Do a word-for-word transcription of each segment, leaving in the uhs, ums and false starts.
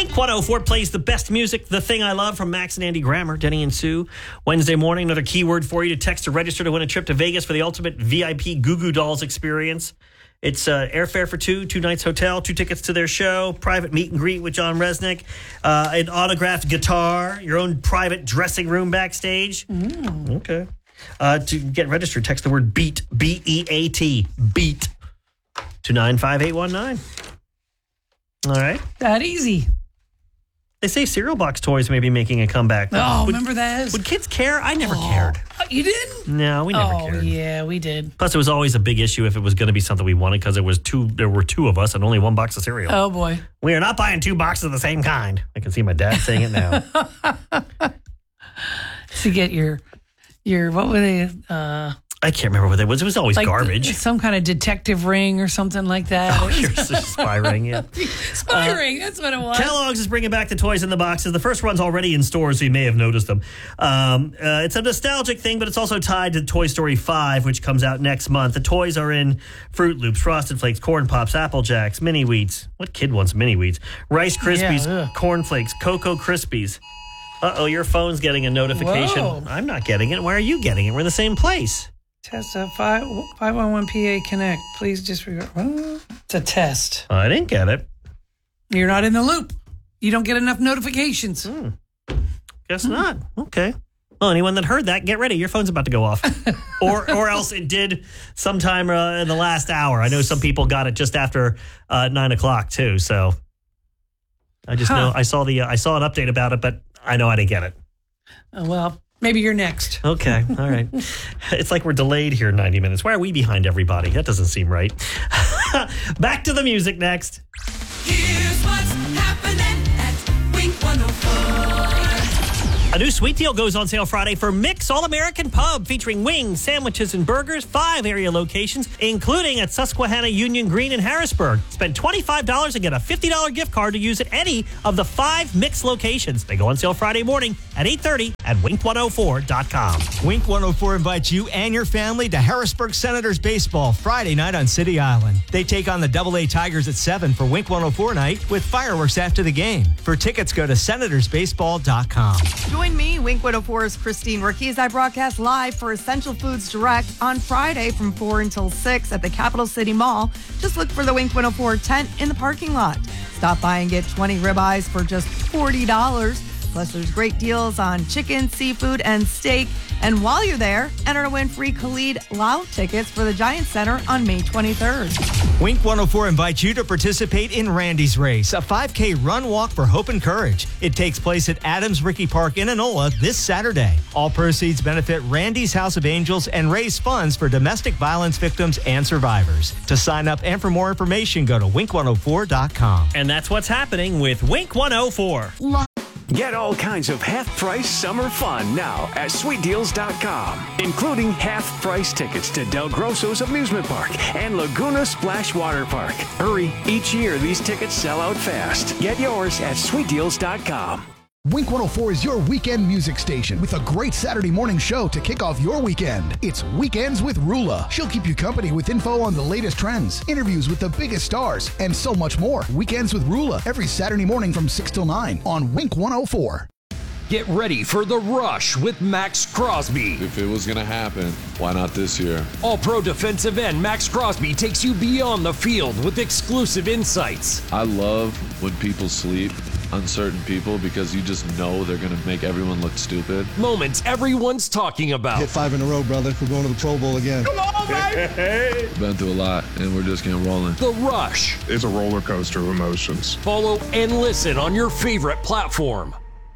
Wink one oh four plays the best music, The Thing I Love from Max and Andy Grammer, Denny and Sue. Wednesday morning, another keyword for you to text to register to win a trip to Vegas for the ultimate V I P Goo Goo Dolls experience. It's uh, airfare for two, two nights hotel, two tickets to their show, private meet and greet with John Resnick, uh, an autographed guitar, your own private dressing room backstage. Mm. Okay. Uh, to get registered, text the word BEAT, B E A T, BEAT, to nine five eight one nine. All right. That easy. They say cereal box toys may be making a comeback. Oh, would, remember that? Would kids care? I never oh, cared. You didn't? No, we never oh, cared. Oh, yeah, we did. Plus, it was always a big issue if it was going to be something we wanted because it was two. There were two of us and only one box of cereal. Oh, boy. We are not buying two boxes of the same kind. I can see my dad saying it now. To get your, your what were they? Uh, I can't remember what it was. It was always like garbage. The, some kind of detective ring or something like that. Oh, you're spy ring, yeah. Spy uh, ring, that's what it was. Kellogg's is bringing back the toys in the boxes. The first one's already in stores, so you may have noticed them. Um, uh, it's a nostalgic thing, but it's also tied to Toy Story five, which comes out next month. The toys are in Fruit Loops, Frosted Flakes, Corn Pops, Apple Jacks, Mini Wheats. What kid wants Mini Wheats? Rice Krispies, yeah, Corn Flakes, Cocoa Krispies. Uh-oh, your phone's getting a notification. Whoa. I'm not getting it. Why are you getting it? We're in the same place. Test uh, five five one one P A Connect. Please disregard. Well, it's a test. I didn't get it. You're not in the loop. You don't get enough notifications. Hmm. Guess hmm. not. Okay. Well, anyone that heard that, get ready. Your phone's about to go off. or or else it did sometime uh, in the last hour. I know some people got it just after uh, nine o'clock too. So I just huh. know I saw the uh, I saw an update about it, but I know I didn't get it. Uh, well. Maybe you're next. Okay. All right. It's like we're delayed here ninety minutes. Why are we behind everybody? That doesn't seem right. Back to the music next. Here's what's happening at Wink one oh four. A new sweet deal goes on sale Friday for Mick's All-American Pub, featuring wings, sandwiches, and burgers, five area locations, including at Susquehanna, Union Green, and Harrisburg. Spend twenty-five dollars and get a fifty dollars gift card to use at any of the five Mick's locations. They go on sale Friday morning at eight thirty at wink one oh four dot com. Wink one oh four invites you and your family to Harrisburg Senators baseball Friday night on City Island. They take on the Double A Tigers at seven for Wink one oh four night with fireworks after the game. For tickets, go to senators baseball dot com. Join me, Wink one oh four's Christine Rookie, as I broadcast live for Essential Foods Direct on Friday from four until six at the Capital City Mall. Just look for the Wink one oh four tent in the parking lot. Stop by and get twenty ribeyes for just forty dollars. Plus, there's great deals on chicken, seafood, and steak. And while you're there, enter to win free Khalid Lau tickets for the Giant Center on May twenty-third. Wink one oh four invites you to participate in Randy's Race, a five K run walk for hope and courage. It takes place at Adams Ricky Park in Enola this Saturday. All proceeds benefit Randy's House of Angels and raise funds for domestic violence victims and survivors. To sign up and for more information, go to wink one oh four dot com. And that's what's happening with Wink one oh four. Get all kinds of half-price summer fun now at sweet deals dot com, including half-price tickets to Del Grosso's Amusement Park and Laguna Splash Water Park. Hurry, each year these tickets sell out fast. Get yours at sweet deals dot com. Wink one oh four is your weekend music station with a great Saturday morning show to kick off your weekend. It's Weekends with Rula. She'll keep you company with info on the latest trends, interviews with the biggest stars, and so much more. Weekends with Rula every Saturday morning from six till nine on Wink one oh four. Get ready for The Rush with Max Crosby. If it was going to happen, why not this year? All-pro defensive end Max Crosby takes you beyond the field with exclusive insights. I love when people sleep on certain people because you just know they're going to make everyone look stupid. Moments everyone's talking about. Hit five in a row, brother. We're going to the Pro Bowl again. Come on, baby! Been through a lot, and we're just getting rolling. The Rush. It's a roller coaster of emotions. Follow and listen on your favorite platform.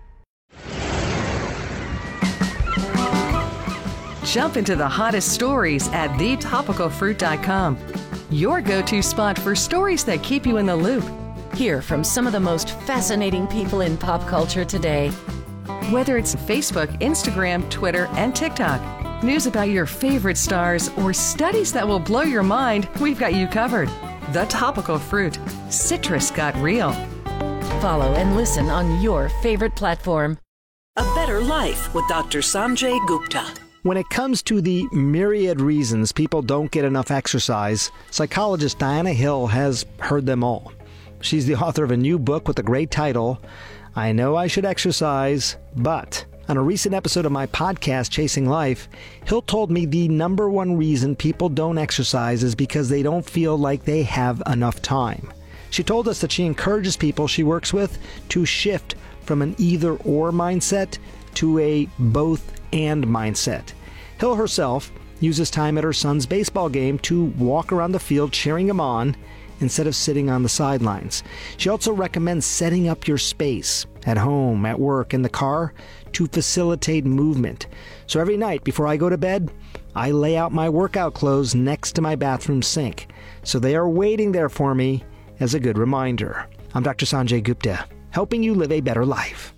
Jump into the hottest stories at the topical fruit dot com. Your go-to spot for stories that keep you in the loop. Hear from some of the most fascinating people in pop culture today. Whether it's Facebook, Instagram, Twitter, and TikTok, news about your favorite stars, or studies that will blow your mind, we've got you covered. The Topical Fruit. Citrus got real. Follow and listen on your favorite platform. A Better Life with Doctor Sanjay Gupta. When it comes to the myriad reasons people don't get enough exercise, psychologist Diana Hill has heard them all. She's the author of a new book with a great title, I Know I Should Exercise, But... On a recent episode of my podcast, Chasing Life, Hill told me the number one reason people don't exercise is because they don't feel like they have enough time. She told us that she encourages people she works with to shift from an either-or mindset to a both-and mindset. Hill herself uses time at her son's baseball game to walk around the field cheering him on instead of sitting on the sidelines. She also recommends setting up your space at home, at work, in the car to facilitate movement. So every night before I go to bed, I lay out my workout clothes next to my bathroom sink. So they are waiting there for me as a good reminder. I'm Doctor Sanjay Gupta, helping you live a better life.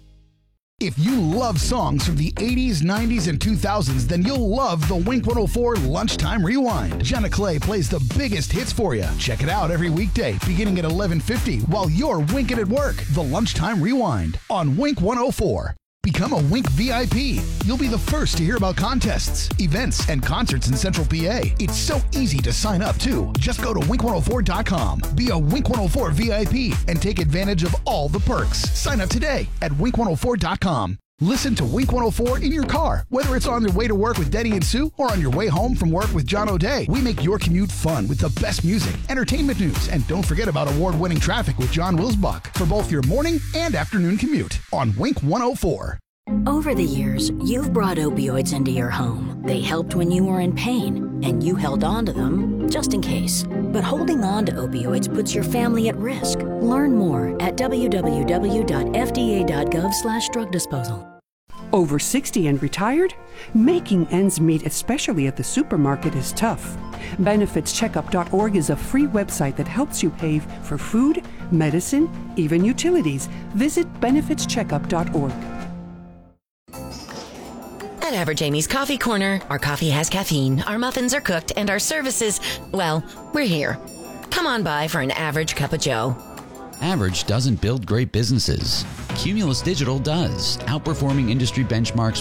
If you love songs from the eighties, nineties, and two thousands, then you'll love the Wink one oh four Lunchtime Rewind. Jenna Clay plays the biggest hits for you. Check it out every weekday, beginning at eleven fifty, while you're winking at work. The Lunchtime Rewind on Wink one oh four. Become a Wink V I P. You'll be the first to hear about contests, events, and concerts in Central P A. It's so easy to sign up, too. Just go to wink one oh four dot com, be a Wink one oh four V I P, and take advantage of all the perks. Sign up today at wink one oh four dot com. Listen to Wink one oh four in your car, whether it's on your way to work with Denny and Sue or on your way home from work with John O'Day. We make your commute fun with the best music, entertainment news, and don't forget about award-winning traffic with John Wilsbach for both your morning and afternoon commute on Wink one oh four. Over the years, you've brought opioids into your home. They helped when you were in pain, and you held on to them just in case. But holding on to opioids puts your family at risk. Learn more at w w w dot f d a dot gov slash drug disposal. Over sixty and retired? Making ends meet, especially at the supermarket, is tough. benefits checkup dot org is a free website that helps you pay for food, medicine, even utilities. Visit benefits checkup dot org. At Average Amy's Coffee Corner, our coffee has caffeine, our muffins are cooked, and our services, well, we're here. Come on by for an average cup of joe. Average doesn't build great businesses. Cumulus Digital does, outperforming industry benchmarks